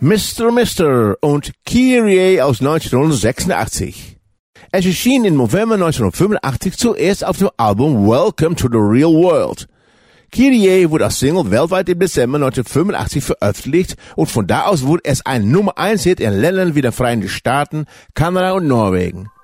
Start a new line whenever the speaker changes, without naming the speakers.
Mr. und Kyrie aus 1986. Es erschien im November 1985 zuerst auf dem Album Welcome to the Real World. Kyrie wurde als Single weltweit im Dezember 1985 veröffentlicht und von da aus wurde es ein Nummer 1 Hit in Ländern wie den Vereinigten Staaten, Kanada und Norwegen.